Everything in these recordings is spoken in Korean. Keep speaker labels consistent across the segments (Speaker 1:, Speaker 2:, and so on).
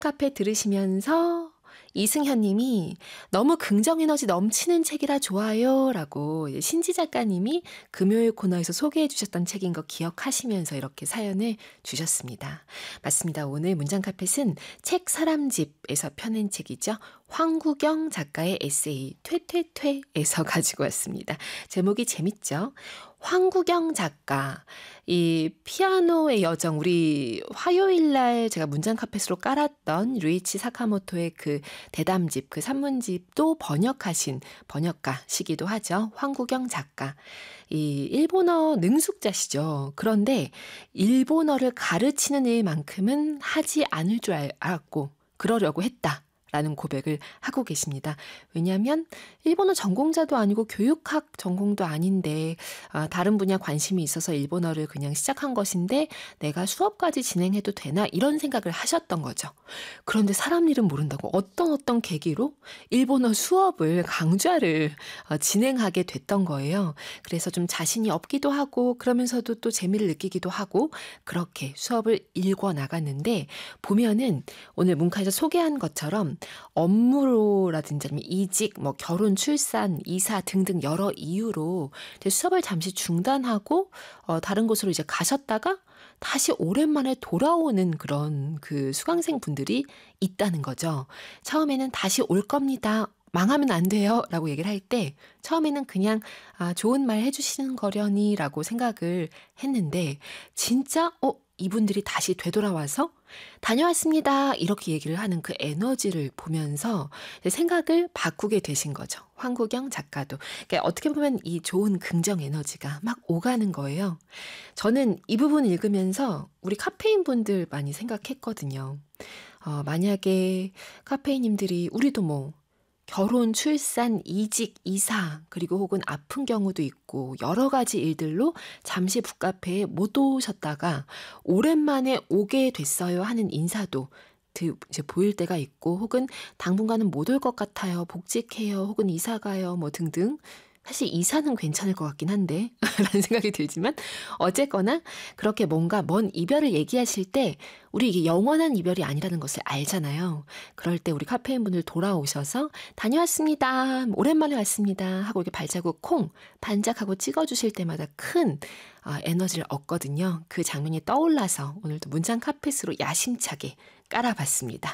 Speaker 1: 카페 들으시면서 이승현 님이 너무 긍정에너지 넘치는 책이라 좋아요 라고 신지 작가님이 금요일 코너에서 소개해 주셨던 책인 거 기억하시면서 이렇게 사연을 주셨습니다. 맞습니다. 오늘 문장카펫은 책 사람집에서 펴낸 책이죠. 황구경 작가의 에세이 퇴퇴퇴에서 가지고 왔습니다. 제목이 재밌죠? 황구경 작가, 이 피아노의 여정, 우리 화요일날 제가 문장카펫으로 깔았던 류이치 사카모토의 그 대담집, 그 산문집도 번역하신 번역가시기도 하죠. 황구경 작가. 이 일본어 능숙자시죠. 그런데 일본어를 가르치는 일만큼은 하지 않을 줄 알았고 그러려고 했다. 라는 고백을 하고 계십니다. 왜냐하면 일본어 전공자도 아니고 교육학 전공도 아닌데 다른 분야 관심이 있어서 일본어를 그냥 시작한 것인데 내가 수업까지 진행해도 되나 이런 생각을 하셨던 거죠. 그런데 사람 일은 모른다고 어떤 계기로 일본어 수업을 강좌를 진행하게 됐던 거예요. 그래서 좀 자신이 없기도 하고 그러면서도 또 재미를 느끼기도 하고 그렇게 수업을 읽어 나갔는데 보면은 오늘 문카에서 소개한 것처럼 업무로라든지 아니면 이직, 뭐 결혼, 출산, 이사 등등 여러 이유로 이제 수업을 잠시 중단하고 다른 곳으로 이제 가셨다가 다시 오랜만에 돌아오는 그런 그 수강생 분들이 있다는 거죠. 처음에는 다시 올 겁니다. 망하면 안 돼요. 라고 얘기를 할 때 처음에는 그냥 좋은 말 해주시는 거려니 라고 생각을 했는데 진짜 이분들이 다시 되돌아와서 다녀왔습니다. 이렇게 얘기를 하는 그 에너지를 보면서 생각을 바꾸게 되신 거죠. 황구경 작가도. 그러니까 어떻게 보면 이 좋은 긍정 에너지가 막 오가는 거예요. 저는 이 부분 읽으면서 우리 카페인 분들 많이 생각했거든요. 만약에 카페인님들이 우리도 뭐 결혼, 출산, 이직, 이사, 그리고 혹은 아픈 경우도 있고 여러 가지 일들로 잠시 북카페에 못 오셨다가 오랜만에 오게 됐어요 하는 인사도 이제 보일 때가 있고 혹은 당분간은 못 올 것 같아요. 복직해요. 혹은 이사 가요. 뭐 등등. 사실 이사는 괜찮을 것 같긴 한데 라는 생각이 들지만 어쨌거나 그렇게 뭔가 먼 이별을 얘기하실 때 우리 이게 영원한 이별이 아니라는 것을 알잖아요. 그럴 때 우리 카페인 분들 돌아오셔서 다녀왔습니다. 오랜만에 왔습니다. 하고 이렇게 발자국 콩 반짝하고 찍어주실 때마다 큰 에너지를 얻거든요. 그 장면이 떠올라서 오늘도 문장 카펫으로 야심차게 깔아봤습니다.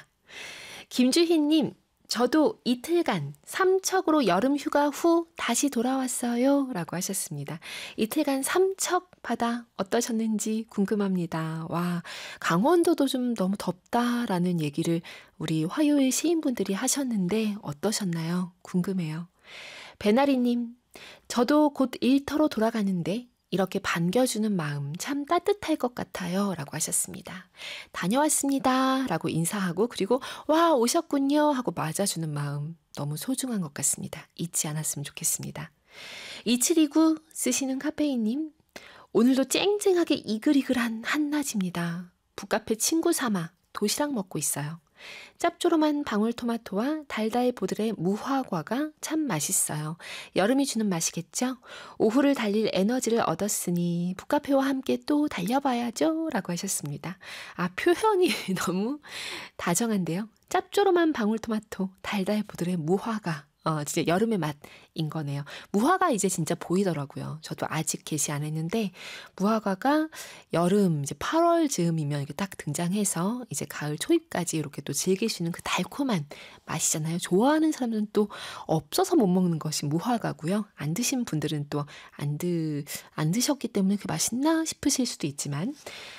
Speaker 1: 김주희님. 저도 이틀간 삼척으로 여름 휴가 후 다시 돌아왔어요. 라고 하셨습니다. 이틀간 삼척 바다 어떠셨는지 궁금합니다. 와, 강원도도 좀 너무 덥다라는 얘기를 우리 화요일 시인분들이 하셨는데 어떠셨나요? 궁금해요. 배나리님, 저도 곧 일터로 돌아가는데 이렇게 반겨주는 마음 참 따뜻할 것 같아요. 라고 하셨습니다. 다녀왔습니다. 라고 인사하고 그리고 와 오셨군요. 하고 맞아주는 마음 너무 소중한 것 같습니다. 잊지 않았으면 좋겠습니다. 2729 쓰시는 카페인님 오늘도 쨍쨍하게 이글이글한 한낮입니다. 북카페 친구 삼아 도시락 먹고 있어요. 짭조름한 방울토마토와 달달 보들의 무화과가 참 맛있어요. 여름이 주는 맛이겠죠? 오후를 달릴 에너지를 얻었으니 북카페와 함께 또 달려봐야죠. 라고 하셨습니다. 표현이 너무 다정한데요. 짭조름한 방울토마토, 달달 보들의 무화과. 진짜 여름의 맛인 거네요. 무화과 이제 진짜 보이더라고요. 저도 아직 게시 안 했는데 무화과가 여름 이제 8월 즈음이면 이렇게 딱 등장해서 이제 가을 초입까지 이렇게 또 즐길 수 있는 그 달콤한 맛이잖아요. 좋아하는 사람들은 또 없어서 못 먹는 것이 무화과고요. 안 드신 분들은 또 안 드셨기 때문에 그 맛있나 싶으실 수도 있지만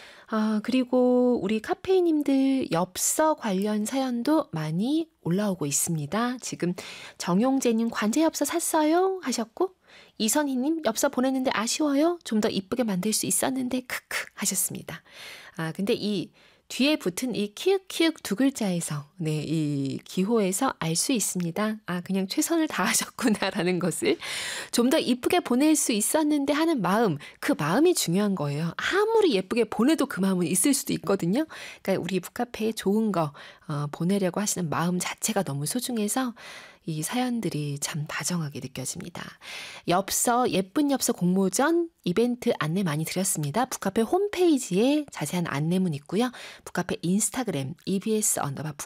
Speaker 1: 그리고 우리 카페인님들 엽서 관련 사연도 많이 올라오고 있습니다. 지금 정용재님 관제 엽서 샀어요? 하셨고 이선희님 엽서 보냈는데 아쉬워요? 좀 더 이쁘게 만들 수 있었는데 크크 하셨습니다. 근데 이 뒤에 붙은 이 키읔키읔 두 글자에서 이 기호에서 알 수 있습니다. 그냥 최선을 다하셨구나라는 것을 좀 더 이쁘게 보낼 수 있었는데 하는 마음, 그 마음이 중요한 거예요. 아무리 예쁘게 보내도 그 마음은 있을 수도 있거든요. 그러니까 우리 북카페에 좋은 거 보내려고 하시는 마음 자체가 너무 소중해서 이 사연들이 참 다정하게 느껴집니다. 엽서, 예쁜 엽서 공모전 이벤트 안내 많이 드렸습니다. 북카페 홈페이지에 자세한 안내문 있고요. 북카페 인스타그램 EBS_북카페